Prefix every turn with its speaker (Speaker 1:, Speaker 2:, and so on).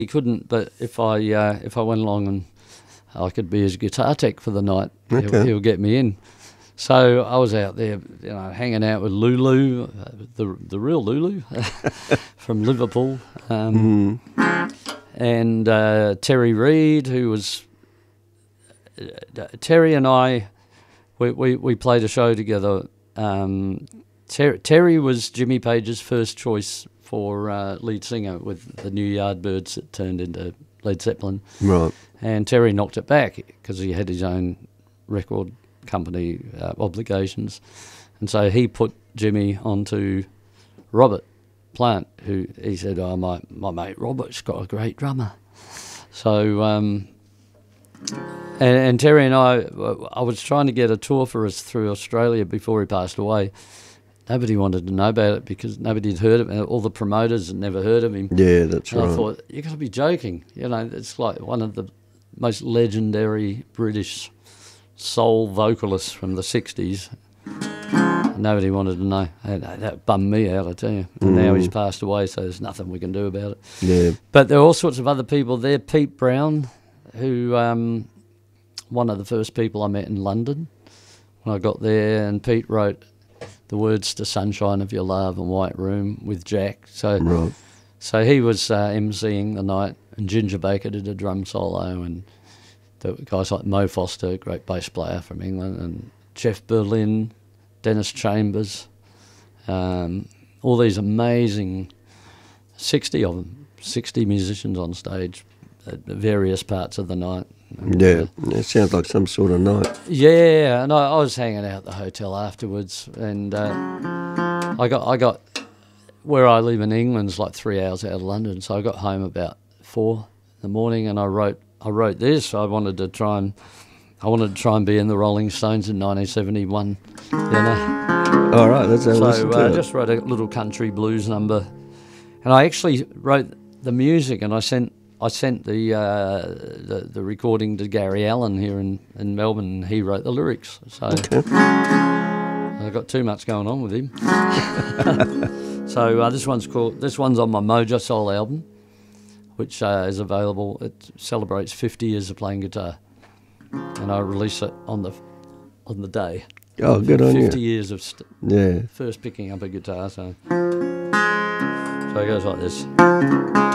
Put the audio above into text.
Speaker 1: He couldn't, but if I went along and I could be his guitar tech for the night, he'll get me in. So I was out there, hanging out with Lulu, the real Lulu from Liverpool, and Terry Reid, who was Terry and I. We played a show together. Terry was Jimmy Page's first choice for lead singer with the New Yardbirds that turned into Led Zeppelin.
Speaker 2: Right.
Speaker 1: And Terry knocked it back because he had his own record company obligations. And so he put Jimmy onto Robert Plant, who he said, "Oh, my mate Robert's got a great drummer." So, and Terry and I was trying to get a tour for us through Australia before he passed away. Nobody wanted to know about it because nobody had heard of him. All the promoters had never heard of him.
Speaker 2: Yeah, that's right.
Speaker 1: I thought, you got to be joking. It's like one of the most legendary British soul vocalists from the 60s. Nobody wanted to know. That bummed me out, I tell you. And now he's passed away, so there's nothing we can do about it.
Speaker 2: Yeah.
Speaker 1: But there are all sorts of other people there. Pete Brown, who one of the first people I met in London when I got there, and Pete wrote the words to Sunshine of Your Love and White Room with Jack. So he was emceeing the night, and Ginger Baker did a drum solo, and the guys like Mo Foster, great bass player from England, and Jeff Berlin, Dennis Chambers, all these amazing, 60 of them, 60 musicians on stage at various parts of the night.
Speaker 2: Yeah, it sounds like some sort of night.
Speaker 1: Yeah, and I was hanging out at the hotel afterwards, and I got where I live in England's like 3 hours out of London, so I got home about 4 in the morning, and I wrote this. I wanted to try and be in the Rolling Stones in 1971.
Speaker 2: All right, let's have a listen to it.
Speaker 1: I just wrote a little country blues number, and I actually wrote the music, and I sent the recording to Gary Allen here in Melbourne, and he wrote the lyrics. So I've got too much going on with him. So this one's on my Mojo Soul album, which is available. It celebrates 50 years of playing guitar, and I release it on the day.
Speaker 2: Oh, good on you.
Speaker 1: 50 years of first picking up a guitar. So it goes like this.